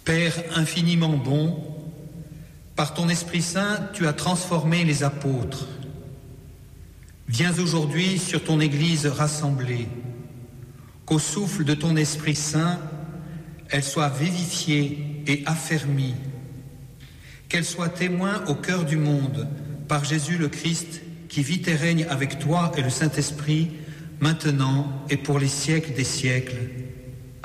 Père infiniment bon, par ton Esprit Saint, tu as transformé les apôtres. Viens aujourd'hui sur ton Église rassemblée, qu'au souffle de ton Esprit Saint, elle soit vivifiée et affermie, qu'elle soit témoin au cœur du monde par Jésus le Christ, qui vit et règne avec toi et le Saint-Esprit, maintenant et pour les siècles des siècles.